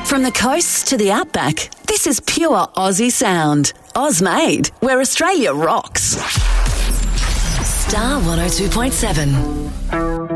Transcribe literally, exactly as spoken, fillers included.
From the coasts to the outback, this is pure Aussie sound. Oz-made, where Australia rocks. Star one oh two point seven.